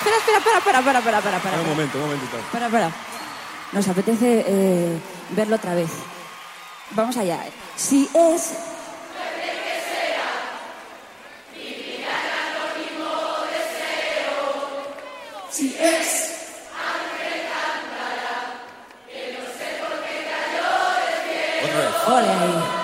Espera un momentito. Espera. Nos apetece verlo otra vez. Vamos allá. Si es... Si es... Otra vez. Ole ahí.